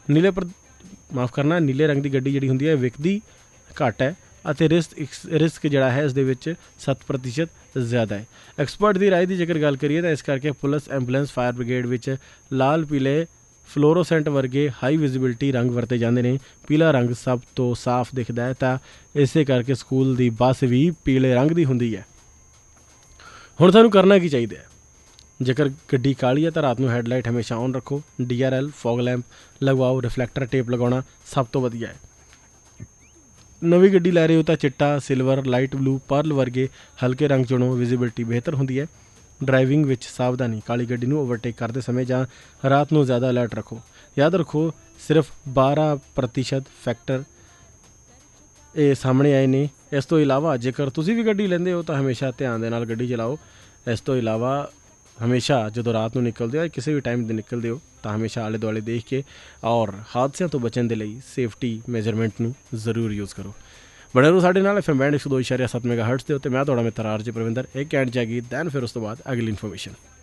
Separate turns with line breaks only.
नीले रंग की गड्डी जिहड़ी हुंदी है विकदी घट है ਅਤੇ ਰਿਸਕ ਜਿਹੜਾ ਹੈ ਇਸ ਦੇ ਵਿੱਚ 7% ਜ਼ਿਆਦਾ ਹੈ। ਐਕਸਪਰਟ ਦੀ ਰਾਏ ਦੀ ਜੇਕਰ ਗੱਲ ਕਰੀਏ ਤਾਂ ਇਸ ਕਰਕੇ ਪੁਲਿਸ ਐਂਬੂਲੈਂਸ ਫਾਇਰ ਬ੍ਰਿਗੇਡ ਵਿੱਚ ਲਾਲ ਪੀਲੇ ਫਲੋਰੋਸੈਂਟ ਵਰਗੇ ਹਾਈ ਵਿਜ਼ਿਬਿਲਿਟੀ ਰੰਗ ਵਰਤੇ ਜਾਂਦੇ ਨੇ। ਪੀਲਾ ਰੰਗ ਸਭ ਤੋਂ ਸਾਫ਼ ਦਿਖਦਾ ਹੈ ਤਾਂ ਇਸੇ ਕਰਕੇ ਸਕੂਲ ਦੀ ਬੱਸ ਵੀ ਪੀਲੇ ਰੰਗ ਦੀ ਹੁੰਦੀ ਹੈ। ਹੁਣ ਸਾਨੂੰ ਕਰਨਾ ਕੀ ਚਾਹੀਦਾ ਹੈ? ਜੇਕਰ ਗੱਡੀ ਕਾਲੀ ਹੈ ਤਾਂ ਰਾਤ ਨੂੰ ਹੈਡਲਾਈਟ ਹਮੇਸ਼ਾ ਔਨ ਰੱਖੋ, DRL fog lamp ਲਗਵਾਓ, reflector tape ਲਗਾਉਣਾ ਸਭ ਤੋਂ ਵਧੀਆ ਹੈ। नवी गड्डी लै रहे हो तो चिट्टा, सिल्वर, लाइट ब्लू, पर्ल वर्गे हल्के रंग चुनो, विजिबिलिटी बेहतर होंदी है। ड्राइविंग विच सावधानी, काली गड्डी नूं ओवरटेक करते समय जां रात नूं ज़्यादा अलर्ट रखो। याद रखो सिर्फ 12% फैक्टर ये सामने आए ने। इस तो इलावा जेकर तुसीं भी गड्डी लैंदे हो तो हमेशा ध्यान दे नाल गड्डी चलाओ। इस तो इलावा हमेशा जो रात को निकलते हो किसी भी टाइम निकलते हो तो हमेशा आले दुआले देख के और हादसों तो बचने के लिए सेफ्टी मेजरमेंट नूं जरूर यूज़ करो। बने रहो साडे नाल FM बैंड 102.7 मेगाहर्ट्ज़ के उत्ते। मैं तुहाडा मित्र RJ प्रविंदर। एक कैंट जागी दैन फिर उस तो बाद अगली इन्फॉर्मेशन।